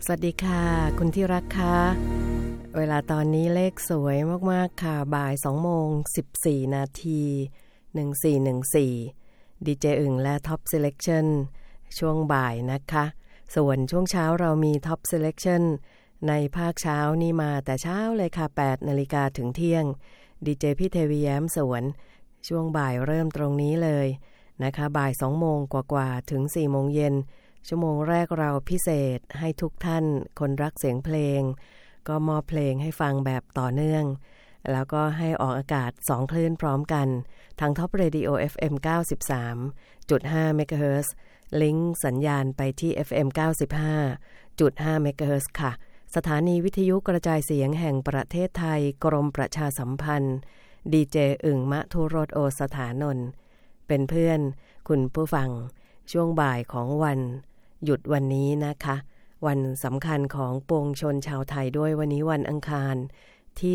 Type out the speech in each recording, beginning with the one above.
สวัสดีค่ะคุณที่รักค่ะเวลาตอนนี้เลขสวยมากๆค่ะบ่าย 2:14 นาที1414ดีเจอึ่งและ Top Selection ช่วงบ่ายนะคะส่วนช่วงเช้าเรามี Top Selection ในภาคเช้านี่มาแต่เช้าเลยค่ะ 8 นาฬิกาถึงเที่ยงดีเจพี่เทวีแย้มสวนช่วงบ่ายเริ่มตรงนี้เลยนะคะบ่าย 2 โมงกว่าๆถึง 4 โมงเย็นชั่วโมงแรกเราพิเศษให้ทุกท่านคนรักเสียงเพลงก็มอบเพลงให้ฟังแบบต่อเนื่องแล้วก็ให้ออกอากาศ2คลื่นพร้อมกันทาง Top Radio FM 93.5 MHz ลิงก์สัญญาณไปที่ FM 95.5 MHz ค่ะสถานีวิทยุกระจายเสียงแห่งประเทศไทยกรมประชาสัมพันธ์ดีเจอึ่งมะทุรสโอสถานนท์เป็นเพื่อนคุณผู้ฟังช่วงบ่ายของวันหยุดวันนี้นะคะวันสำคัญของปวงชนชาวไทยด้วยวันนี้วันอังคารที่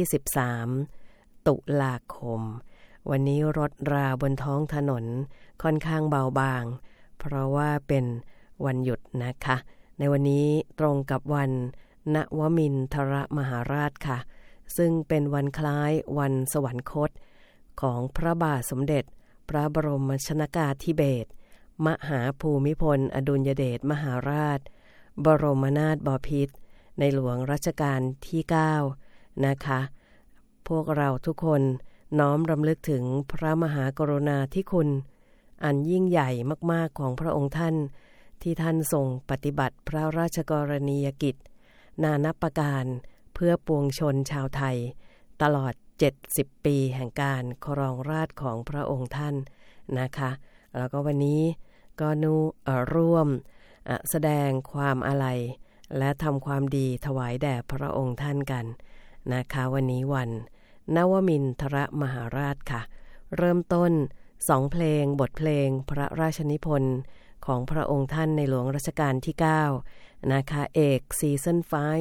13ตุลาคมวันนี้รถราบนท้องถนนค่อนข้างเบาบางเพราะว่าเป็นวันหยุดนะคะในวันนี้ตรงกับวันนวมินทรมหาราชค่ะซึ่งเป็นวันคล้ายวันสวรรคตของพระบาทสมเด็จพระบรมชนกาธิเบศรมหาภูมิพลอดุลยเดชมหาราชบรมนาถบพิตรในหลวงรัชกาลที่9นะคะพวกเราทุกคนน้อมรำลึกถึงพระมหากรุณาธิคุณอันยิ่งใหญ่มากๆของพระองค์ท่านที่ท่านทรงปฏิบัติพระราชกรณียกิจนานับประการเพื่อปวงชนชาวไทยตลอด70ปีแห่งการครองราชย์ของพระองค์ท่านนะคะแล้วก็วันนี้ก็ร่วมแสดงความอาลัยและทำความดีถวายแด่พระองค์ท่านกันนะคะวันนี้วันนวมินทรมหาราชค่ะเริ่มต้น2เพลงบทเพลงพระราชนิพนธ์ของพระองค์ท่านในหลวงรัชกาลที่9นะคะเอกซีซั่น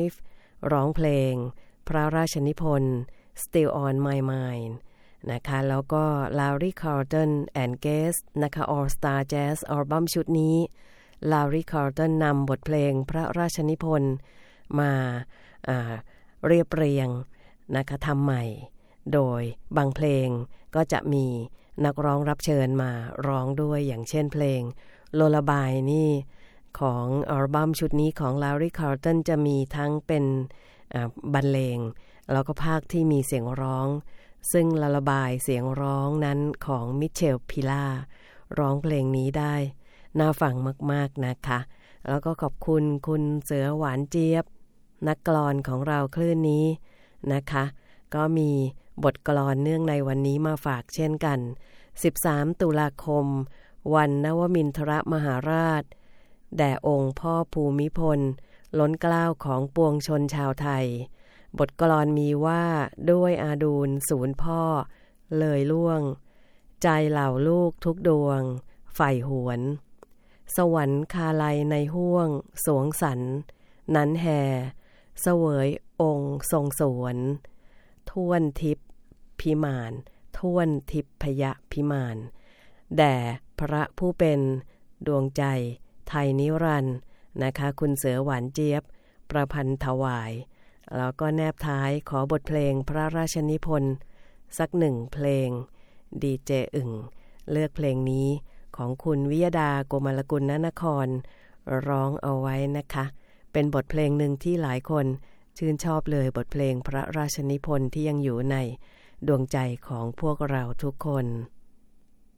5ร้องเพลงพระราชนิพนธ์ Still on My Mindนะคะแล้วก็ Larry Carlton and Guest นะคะ All Star Jazz อัลบั้มชุดนี้ Larry Carlton นำบทเพลงพระราชนิพนธ์มาเรียบเรียงนะคะทำใหม่โดยบางเพลงก็จะมีนักร้องรับเชิญมาร้องด้วยอย่างเช่นเพลง Lullaby นี่ของอัลบั้มชุดนี้ของ Larry Carlton จะมีทั้งเป็นบรรเลงแล้วก็ภาคที่มีเสียงร้องซึ่งละละบายเสียงร้องนั้นของมิเชลพิล่าร้องเพลงนี้ได้น่าฟังมากๆนะคะแล้วก็ขอบคุณคุณเสือหวานเจี๊ยบนักกลอนของเราคลื่นนี้นะคะก็มีบทกลอนเนื่องในวันนี้มาฝากเช่นกัน13ตุลาคมวันนวมินทรมหาราชแด่องค์พ่อภูมิพลล้นเกล้าของปวงชนชาวไทยบทกลอนมีว่าด้วยอาดูลศูนย์พ่อเลยล่วงใจเหล่าลูกทุกดวงใฝ่หวนสวรรคาลัยในห้วงสวงสรรค์นั้นแห่เสวยองค์ทรงสวนท่วนทิพย์พิมานท่วนทิพยพิมานแด่พระผู้เป็นดวงใจไทยนิรันดร์นะคะคุณเสือหวานเจี๊ยบประพันธ์ถวายแล้วก็แนบท้ายขอบทเพลงพระราชนิพนธ์สัก1เพลงดีเจอึ่งเลือกเพลงนี้ของคุณวิยดาโกมลกุลนครร้องเอาไว้นะคะเป็นบทเพลงหนึ่งที่หลายคนชื่นชอบเลยบทเพลงพระราชนิพนธ์ที่ยังอยู่ในดวงใจของพวกเราทุกคน